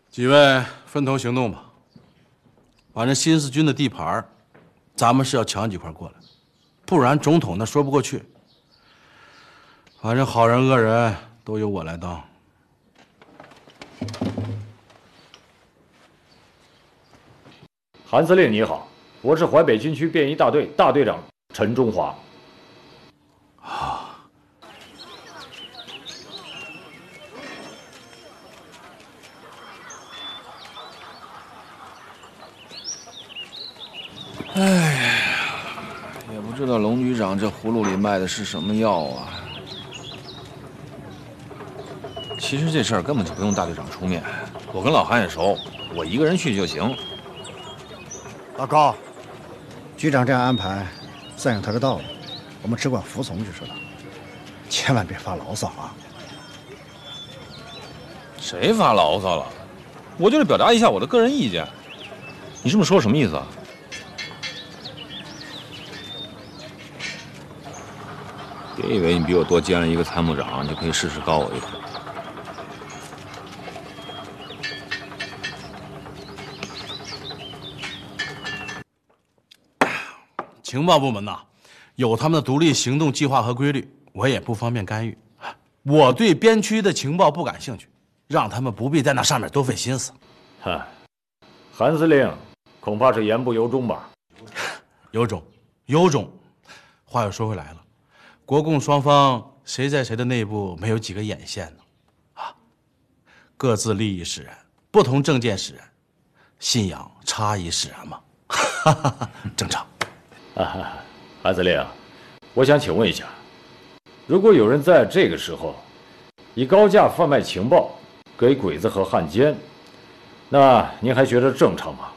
几位分头行动吧。反正新四军的地盘，咱们是要抢几块过来，不然总统那说不过去。反正好人恶人都由我来当。 韩司令你好，我是淮北军区便衣大队大队长陈中华。 啊。 哎呀，也不知道龙局长这葫芦里卖的是什么药啊。其实这事儿根本就不用大队长出面，我跟老韩也熟，我一个人去就行。 老高，局长这样安排，算有他的道理，我们只管服从就是了，千万别发牢骚啊！ 谁发牢骚了？我就是表达一下我的个人意见。你这么说什么意思啊？别以为你比我多兼了一个参谋长，就可以事事高我一头。 情报部门呐，有他们的独立行动计划和规律，我也不方便干预。我对边区的情报不感兴趣，让他们不必在那上面多费心思。 嗨，韩司令恐怕是言不由衷吧？ 有种，有种。话又说回来了，国共双方谁在谁的内部没有几个眼线呢？啊，各自利益使然，不同政见使然，信仰差异使然嘛，正常。 韩司令，我想请问一下，如果有人在这个时候以高价贩卖情报给鬼子和汉奸，那您还觉得正常吗？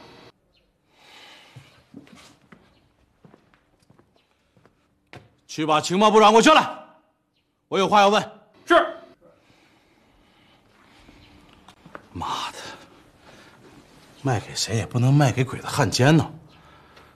去把情报部长给我叫来，我有话要问。 是。 妈的，卖给谁也不能卖给鬼子汉奸呢。